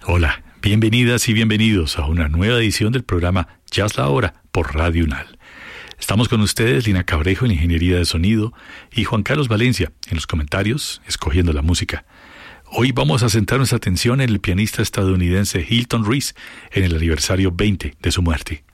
Hola, bienvenidas y bienvenidos a una nueva edición del programa Jazz La Hora por Radio UNAL. Estamos con ustedes, Lina Cabrejo en la Ingeniería de Sonido y Juan Carlos Valencia en los comentarios, escogiendo la música. Hoy vamos a centrar nuestra atención en el pianista estadounidense Hilton Reese en el aniversario 20 de su muerte.